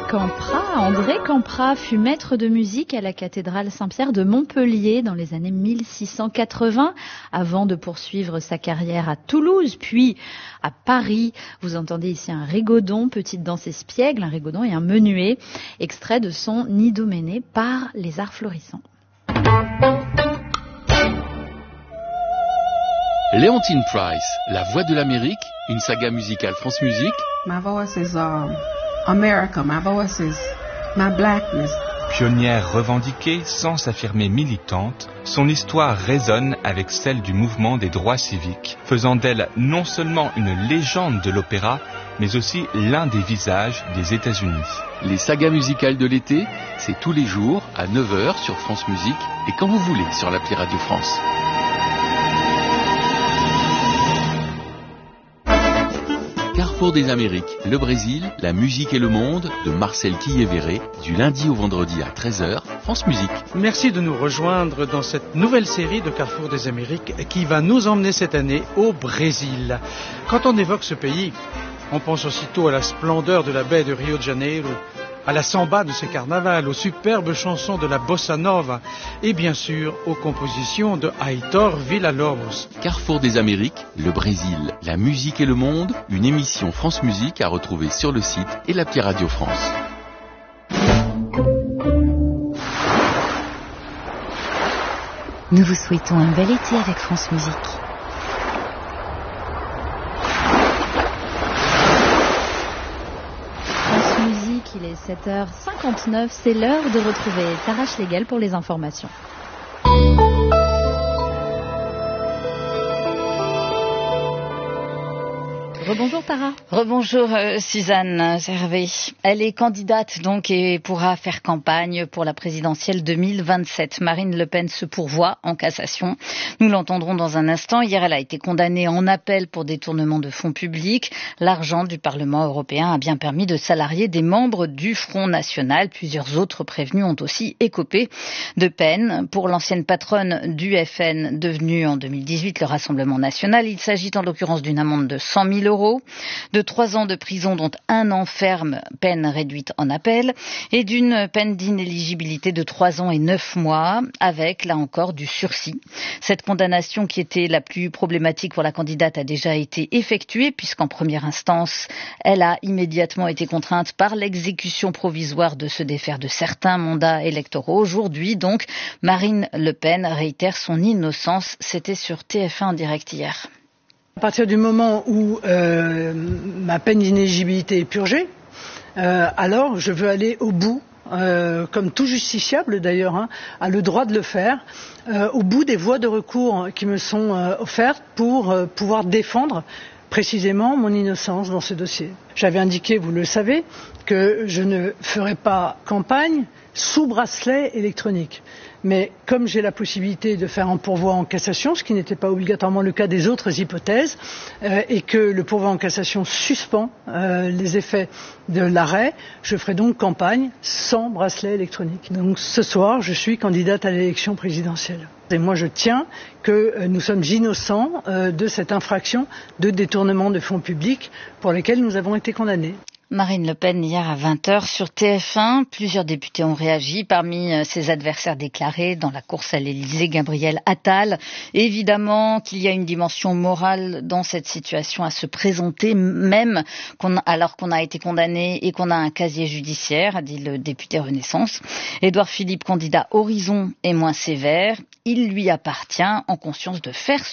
André Campra fut maître de musique à la cathédrale Saint-Pierre de Montpellier dans les années 1680, avant de poursuivre sa carrière à Toulouse, puis à Paris. Vous entendez ici un rigodon, petite danse espiègle, un rigodon et un menuet, extrait de son Idoménée par les Arts Florissants. Leontyne Price, La Voix de l'Amérique, une saga musicale France Musique. My voice is America, my voice is my blackness. Pionnière revendiquée sans s'affirmer militante, son histoire résonne avec celle du mouvement des droits civiques, faisant d'elle non seulement une légende de l'opéra, mais aussi l'un des visages des États-Unis. Les sagas musicales de l'été, c'est tous les jours à 9h sur France Musique et quand vous voulez sur l'appli Radio France. Carrefour des Amériques, le Brésil, la musique et le monde, de Marcel Quillévéré, du lundi au vendredi à 13h, France Musique. Merci de nous rejoindre dans cette nouvelle série de Carrefour des Amériques qui va nous emmener cette année au Brésil. Quand on évoque ce pays, on pense aussitôt à la splendeur de la baie de Rio de Janeiro, à la samba de ses carnavals, aux superbes chansons de la bossa nova et bien sûr aux compositions de Aitor Villa-Lobos. Carrefour des Amériques, le Brésil, la musique et le monde, une émission France Musique à retrouver sur le site et l'appli Radio France. Nous vous souhaitons un bel été avec France Musique. Il est 7h59, c'est l'heure de retrouver Tara Schlegel pour les informations. Rebonjour Tara. Rebonjour Suzanne Hervé. Elle est candidate donc et pourra faire campagne pour la présidentielle 2027. Marine Le Pen se pourvoit en cassation. Nous l'entendrons dans un instant. Hier, elle a été condamnée en appel pour détournement de fonds publics. L'argent du Parlement européen a bien permis de salarier des membres du Front National. Plusieurs autres prévenus ont aussi écopé de peine. Pour l'ancienne patronne du FN, devenue en 2018 le Rassemblement National, il s'agit en l'occurrence d'une amende de 100 000 €. De 3 ans de prison dont 1 an ferme, peine réduite en appel, et d'une peine d'inéligibilité de 3 ans et 9 mois, avec, là encore, du sursis. Cette condamnation qui était la plus problématique pour la candidate a déjà été effectuée, puisqu'en première instance, elle a immédiatement été contrainte par l'exécution provisoire de se défaire de certains mandats électoraux. Aujourd'hui, donc, Marine Le Pen réitère son innocence. C'était sur TF1 en direct hier. À partir du moment où ma peine d'inéligibilité est purgée, alors je veux aller au bout, comme tout justiciable d'ailleurs, a le droit de le faire, au bout des voies de recours qui me sont offertes pour pouvoir défendre précisément mon innocence dans ce dossier. J'avais indiqué, vous le savez, que je ne ferai pas campagne sous bracelet électronique. Mais comme j'ai la possibilité de faire un pourvoi en cassation, ce qui n'était pas obligatoirement le cas des autres hypothèses, et que le pourvoi en cassation suspend les effets de l'arrêt, je ferai donc campagne sans bracelet électronique. Donc ce soir, je suis candidate à l'élection présidentielle. Et moi, je tiens que nous sommes innocents de cette infraction de détournement de fonds publics pour lesquels nous avons été condamnés. Marine Le Pen hier à 20h sur TF1. Plusieurs députés ont réagi. Parmi ses adversaires déclarés dans la course à l'Élysée, Gabriel Attal. Évidemment qu'il y a une dimension morale dans cette situation à se présenter, même alors qu'on a été condamné et qu'on a un casier judiciaire, a dit le député Renaissance. Édouard Philippe, candidat Horizon, est moins sévère. Il lui appartient, en conscience, de faire